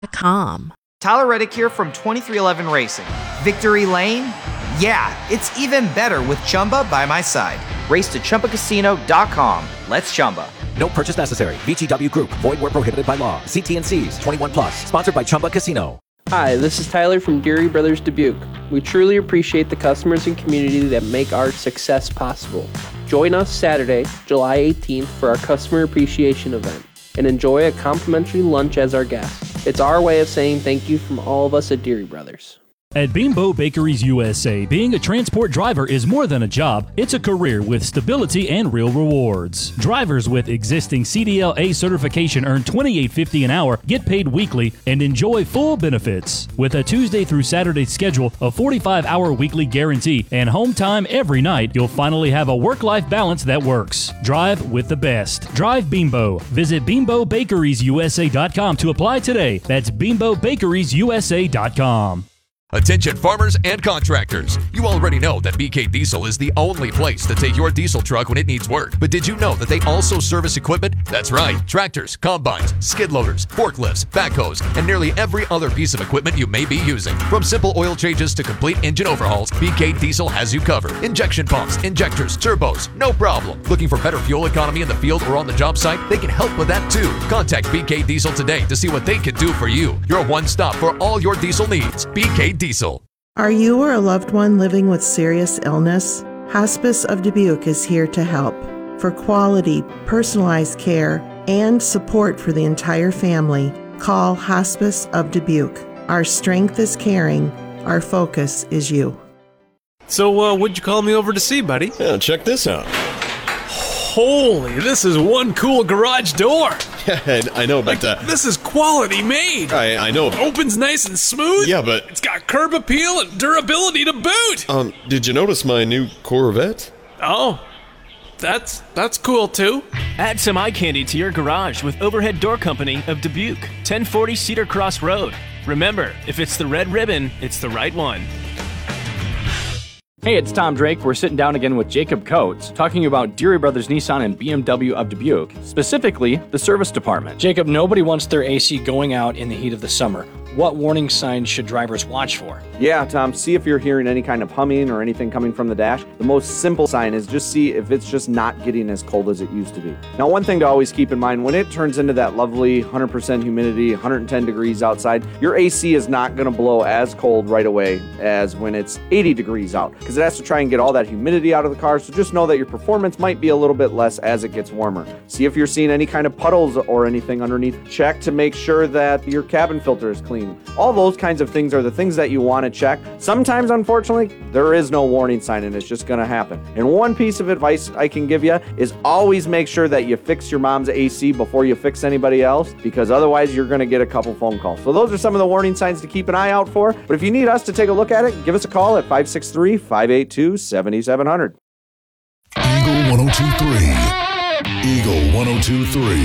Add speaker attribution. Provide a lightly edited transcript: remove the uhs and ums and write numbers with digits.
Speaker 1: ChumbaCasino.com.
Speaker 2: Tyler Reddick here from 2311 Racing. Victory Lane? Yeah, it's even better with Chumba by my side. Race to ChumbaCasino.com. Let's Chumba.
Speaker 3: No purchase necessary. VGW Group. Void where prohibited by law. See T&Cs. 21 plus. Sponsored by Chumba Casino.
Speaker 4: Hi, this is Tyler from Deary Brothers Dubuque. We truly appreciate the customers and community that make our success possible. Join us Saturday, July 18th for our customer appreciation event and enjoy a complimentary lunch as our guest. It's our way of saying thank you from all of us at Deary Brothers.
Speaker 5: At Bimbo Bakeries USA, being a transport driver is more than a job, it's a career with stability and real rewards. Drivers with existing CDLA certification earn $28.50 an hour, get paid weekly, and enjoy full benefits. With a Tuesday through Saturday schedule, a 45-hour weekly guarantee, and home time every night, you'll finally have a work-life balance that works. Drive with the best. Drive Bimbo. Visit BimboBakeriesUSA.com to apply today. That's BimboBakeriesUSA.com.
Speaker 6: Attention farmers and contractors. You already know that BK Diesel is the only place to take your diesel truck when it needs work. But did you know that they also service equipment? That's right. Tractors, combines, skid loaders, forklifts, backhoes, and nearly every other piece of equipment you may be using. From simple oil changes to complete engine overhauls, BK Diesel has you covered. Injection pumps, injectors, turbos, no problem. Looking for better fuel economy in the field or on the job site? They can help with that too. Contact BK Diesel today to see what they can do for you. Your one stop for all your diesel needs. BK Diesel.
Speaker 7: Are you or a loved one living with serious illness? Hospice of Dubuque is here to help. For quality, personalized care and support for the entire family, call Hospice of Dubuque. Our strength is caring. Our focus is you.
Speaker 8: So, what'd you call me over to see, buddy?
Speaker 9: Yeah, check this out.
Speaker 8: Holy, this is one cool garage door.
Speaker 9: Yeah, I know, but
Speaker 8: this is quality made.
Speaker 9: I know.
Speaker 8: Opens nice and smooth.
Speaker 9: Yeah, but
Speaker 8: it's got curb appeal and durability to boot.
Speaker 9: Did you notice my new Corvette?
Speaker 8: Oh, that's cool too.
Speaker 10: Add some eye candy to your garage with Overhead Door Company of Dubuque, 1040 Cedar Cross Road. Remember, if it's the red ribbon, it's the right one.
Speaker 11: Hey, it's Tom Drake. We're sitting down again with Jacob Coates, talking about Deary Brothers Nissan and BMW of Dubuque, specifically the service department.
Speaker 12: Jacob, nobody wants their AC going out in the heat of the summer. What warning signs should drivers watch for?
Speaker 13: Yeah, Tom, see if you're hearing any kind of humming or anything coming from the dash. The most simple sign is just see if it's just not getting as cold as it used to be. Now, one thing to always keep in mind, when it turns into that lovely 100% humidity, 110 degrees outside, your AC is not going to blow as cold right away as when it's 80 degrees out, because it has to try and get all that humidity out of the car, so just know that your performance might be a little bit less as it gets warmer. See if you're seeing any kind of puddles or anything underneath. Check to make sure that your cabin filter is clean. All those kinds of things are the things that you want to check. Sometimes, unfortunately, there is no warning sign and it's just going to happen. And one piece of advice I can give you is always make sure that you fix your mom's AC before you fix anybody else, because otherwise you're going to get a couple phone calls. So those are some of the warning signs to keep an eye out for. But if you need us to take a look at it, give us a call at 563-582-7700.
Speaker 14: Eagle 102.3. Eagle 102.3.